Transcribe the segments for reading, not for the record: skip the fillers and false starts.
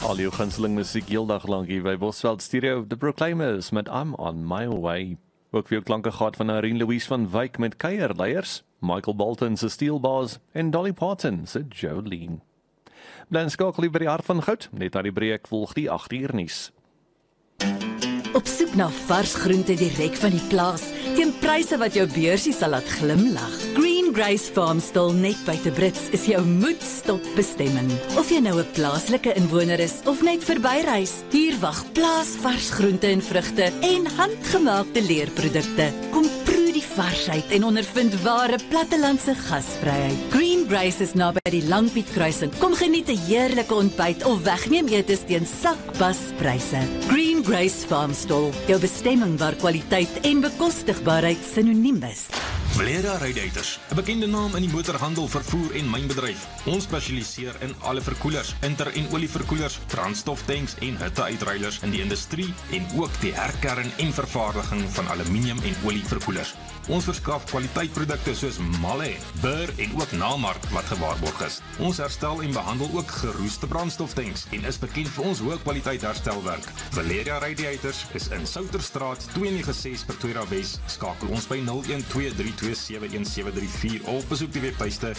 Al jou gunsteling musiek heel dag lang hier by Bosveld Studio, The Proclaimers met I'm On My Way. Ook weer klanke gehad van Irene Louise van Wyk met Kuierleiers, Michael Bolton se Steel Bars en Dolly Parton se Jolene. Bly skakel by die hart van goud, net na die breek volg die 8 uur nuus. Op soek na vars groente direk van die plaas, teen pryse wat jou beursie sal laat glimlag. Green Grace Farmstall net buite Brits is jou moedstop bestemming. Of jy nou 'n plaaslike inwoner is of net verbyreis, hier wag plaasvars groente en vrugte en handgemaakte leerprodukte. Kom proe die varsheid en ondervind ware plattelandse gasvryheid. Green Grace is naby die Langpiet kruising. Kom geniet 'n heerlike ontbyt of wegneem etes teen sakbaspryse. Green Grace Farmstall, jou bestemming waar kwaliteit en bekostigbaarheid synoniem is. Valeria Radiators, 'n bekende naam in die motorhandel, vervoer en mynbedryf. Ons spesialiseer in alle verkoelers, inter- en olieverkoelers, brandstoftanks en hitteuitruilers in die industrie en ook die herkern en vervaardiging van aluminium en olieverkoelers. Ons verskaf kwaliteitprodukte soos Malle, Burr en ook Namark wat gewaarborg is. Ons herstel en behandel ook geroeste brandstoftanks en is bekend vir ons hoë kwaliteit herstelwerk. Valeria Radiators is in Souterstraat 296 Pretoria Wes. Skakel ons by 0123271734 of besoek die webtuiste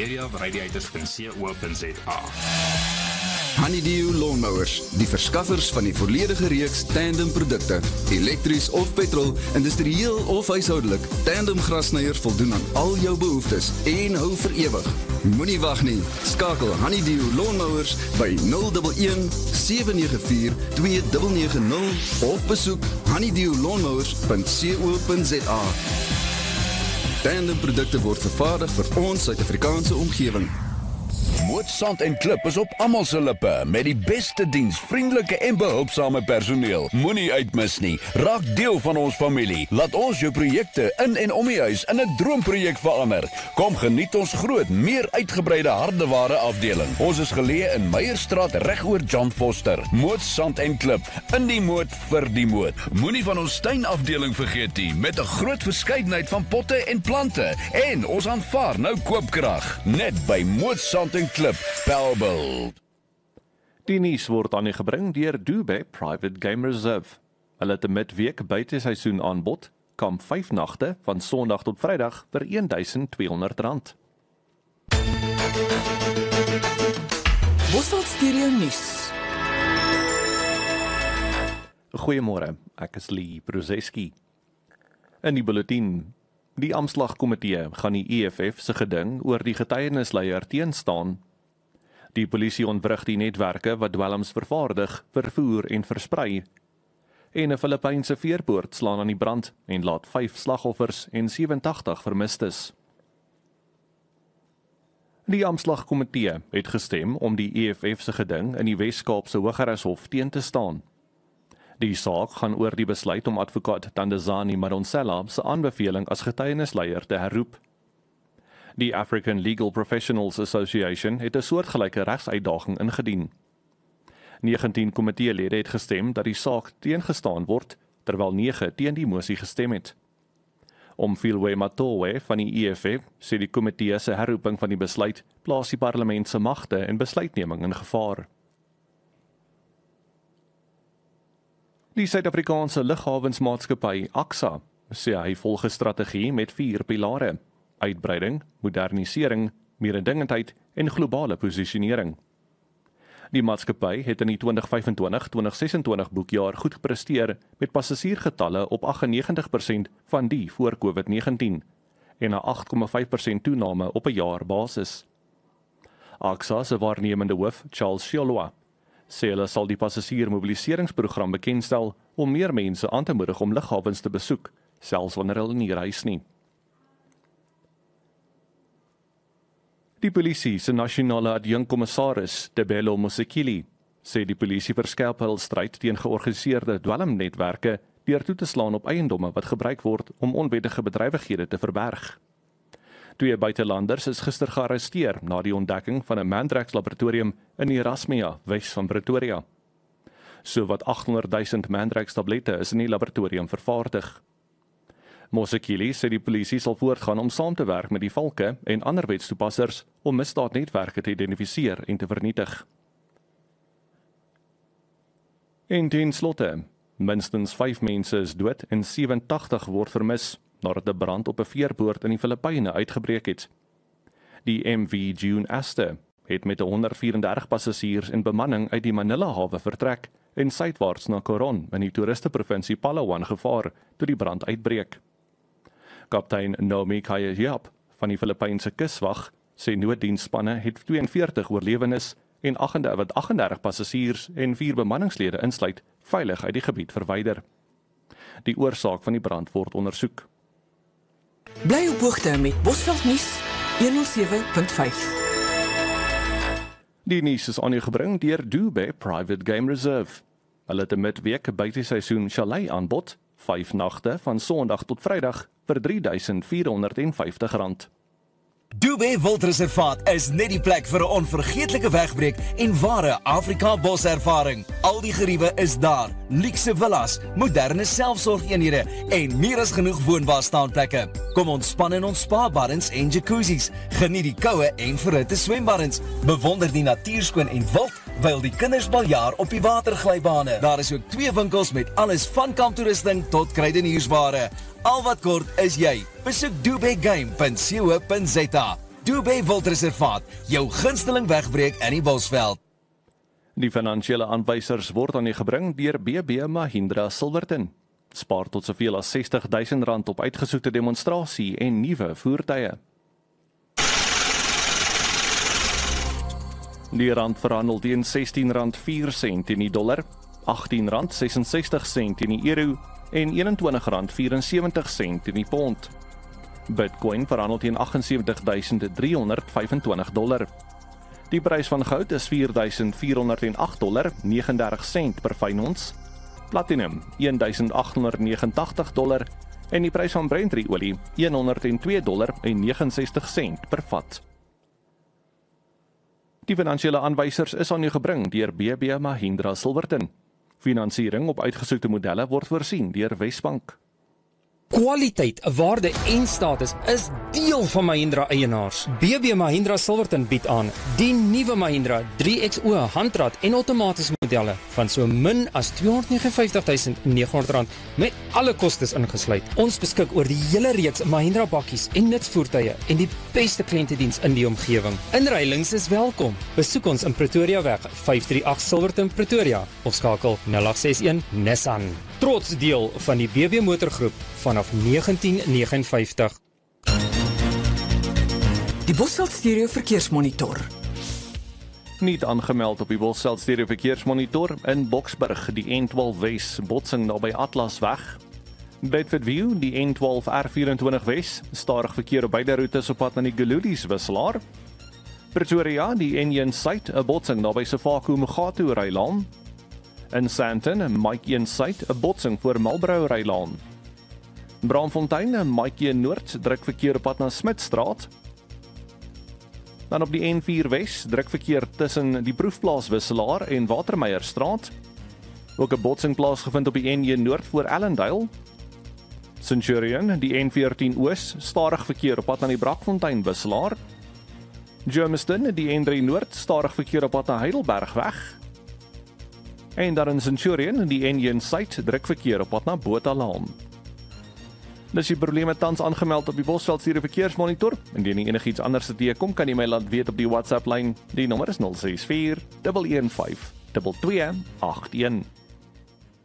valeriaradiators.co.za. Honeydew Lawnmowers, die verskaffers van die volledige reeks tandem produkte, elektries of petrol, industrieel of huishoudelik. Tandem grasnyers voldoen aan al jou behoeftes en hou vir ewig. Moenie wag nie, skakel Honeydew Lawnmowers by 011 794 2990 of besoek honeydewlawnmowers.co.za. Tandem produkte word vervaardig vir ons Suid-Afrikaanse omgewing. Moot Sand en Klip is op almal se lippe met die beste diens, vriendelike en behulpsame personeel. Moenie uitmis nie. Raak deel van ons familie. Laat ons jou projekte in en om die huis in 'n droomprojek verander. Kom geniet ons groot, meer uitgebreide hardeware afdeling. Ons is geleë in Meyerstraat regoor John Foster. Moot Sand en Klip, in die moot vir die moot. Moenie van ons tuinafdeling vergeet nie, met 'n groot verskeidenheid van potte en plante. En ons aanvaar nou koopkrag. Net by Moot Sand en Klip, Bellville. Die nuus word aan u gebring deur Dubai Private Game Reserve. Hulle het 'n midweek buiteseisoen aanbod, kamp 5 nagte van Sondag tot Vrydag vir R1200. Bosveld Studio nuus. Goeiemôre, ek is Lee Bruzeski. In die bulletin: die Amslagkomitee gaan die EFF se geding oor die getuienisleier teenstaan. Die polisie ontwrig die netwerke wat dwelms vervaardig, vervoer en versprei. En 'n Filippynse veerpoort slaan aan die brand en laat 5 slagoffers en 87 vermistes. Die Amslagkomitee het gestem om die EFF se geding in die Wes-Kaapse Hooggeregshof teen te staan. Die saak gaan oor die besluit om advokaat Tandazani Madonsela se aanbeveling as getuienisleier te herroep. Die African Legal Professionals Association het 'n soortgelyke regsuitdaging ingedien. 19 komiteelede het gestem dat die saak teengestaan word, terwyl 9 teen die mosie gestem het. Omfilwe Matowe van die EFF sê die komitee se herroeping van die besluit plaas die parlement se magte en besluitneming in gevaar. Die Suid-Afrikaanse Lughawensmaatskappy AXA sê hy volg 'n strategie met 4 pilare: uitbreiding, modernisering, mededingendheid en globale posisionering. Die maatskappy het in die 2025-2026 boekjaar goed gepresteer met passasiergetalle op 98% van die voor COVID-19 en 'n 8,5% toename op 'n jaarbasis. AXA se waarnemende hoof, Charles Shiolwa, sê hulle sal die passasiermobiliseringsprogram bekendstel om meer mense aan te moedig om lughawens te besoek, selfs wanneer hulle nie reis nie. Die polisie se nasionale adjunkkommissaris, Tebelo Mosekile, sê die polisie verskerp hul stryd teen georganiseerde dwelmnetwerke deur toe te slaan op eiendomme wat gebruik word om onwettige bedrywighede te verberg. 2 buitelanders is gister gearresteer na die ontdekking van 'n Mandrax laboratorium in Erasmia, Wes van Pretoria. Sowat 800 000 Mandrax tablette is in die laboratorium vervaardig. Mosekile sê die polisie sal voortgaan om saam te werk met die valke en ander wetstoepassers om misdaadnetwerke te identifiseer en te vernietig. En ten slotte, minstens 5 mense is dood en 87 word vermis, nadat 'n brand op 'n veerboot in die Filippyne uitgebreek het. Die MV June Aster het met 134 passasiers en bemanning uit die Manila-hawe vertrek en suidwaarts na Coron in die toeristeprovinsie Palawan gevaar toe die brand uitbreek. Kaptein Naomi Kayayap van die Filippynse kuswag sê nooddiensspanne het 42 oorlewendes en 38 passasiers en 4 bemanningslede insluit veilig uit die gebied verwyder. Die oorsaak van die brand word ondersoek. Bly op hoogte met Bosveld nuus 107.5. Die nuus is aan u gebring deur Dubai Private Game Reserve. Hulle het 'n midweek buiteseisoen chalet aanbod, 5 nagte van Sondag tot Vrydag vir R3.450. Dubai Wildreservaat is net die plek vir 'n onvergeetlike wegbreek en ware Afrika boservaring. Al die geriewe is daar, luukse villas, moderne selfsorgeenhede en meer as genoeg woonbaarstaanplekke. Kom ontspan in ons spa-baddens en jacuzzis, geniet die koue en verhitte swembaddens, bewonder die natuurskoon en wild, terwyl die kinders baljaar op die waterglybane. Daar is ook 2 winkels met alles van kamptoerusting tot kruideniersware. Al wat kort is jy. Besoek dubaigame.co.za. Dubai Wildreservaat, jou gunsteling wegbreek in die Bosveld. Die finansiële aanwysers word aan u gebring deur BB Mahindra Silverton. Spaar tot soveel as R60.000 op uitgesoekte demonstrasie en nuwe voertuie. Die rand verhandel teen R16.04 in die dollar, R18.66 in die euro en R21.74 in die pond. Bitcoin verhandel teen $78,325. Die prys van goud is $4,408.39 per fyn ons. Platinum $1,889 en die prys van Brent-olie $102.69 per vat. Die finansiële aanwysers is aan u gebring deur BB Mahindra Silverton. Finansiering op uitgesoekte modelle word voorsien deur Wesbank. Kwaliteit, waarde en status is deel van Mahindra eienaars. BB Mahindra Silverton bied aan die nuwe Mahindra 3XO handrat en outomatiese modelle van so min as R259.900 met alle kostes ingesluit. Ons beskik oor die hele reeks Mahindra bakkies en nutsvoertuie en die beste kliëntediens in die omgewing. Inruilings is welkom. Besoek ons in Pretoria weg 538 Silverton Pretoria of skakel 0861 Nissan. Trots deel van die BB motorgroep vanaf 1959. Die Bosveld Stereo Verkeersmonitor. Niet aangemeld op die Bosveld Stereo Verkeersmonitor in Boksburg, die N12 Wes, botsing naby Atlasweg. Bedfordview, die N12 R24 Wes, stadig verkeer op beide roetes op pad na die Gululies wisselaar. Pretoria, die N1 Suid, 'n botsing naby Sefako Mugatu Rylaan. In Sandton, Mike 1 Suid, 'n botsing voor Marlborough Rylaan. Braamfontein, Mike 1 Noord, druk verkeer op pad na Smitstraat. Dan op die N4 Wes, druk verkeer tussen die Proefplaas Wisselaar en Watermeierstraat. Ook 'n botsing plaasgevind op die N1 Noord voor Allendale. Centurion, die N14 Oos, stadig verkeer op pad na die Brakfontein Wisselaar. Germiston, die N3 Noord, stadig verkeer op pad na Heidelbergweg. En dan in Centurion, die N1 Suid, druk verkeer op pad na Bothalaan. Dis die probleme tans aangemeld op die Bosveld Stereo Verkeersmonitor. Indien jy enigiets anders te teekom, kan jy my laat weet op die WhatsApp lyn. Die nommer is 064 115 2281.